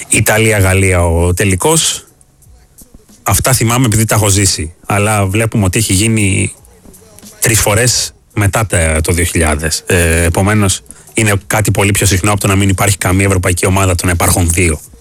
Ιταλία-Γαλλία ο τελικός. Αυτά θυμάμαι επειδή τα έχω ζήσει. Αλλά βλέπουμε ότι έχει γίνει 3 φορές μετά το 2000. Επομένως είναι κάτι πολύ πιο συχνό από το να μην υπάρχει καμία ευρωπαϊκή ομάδα, το να υπάρχουν 2.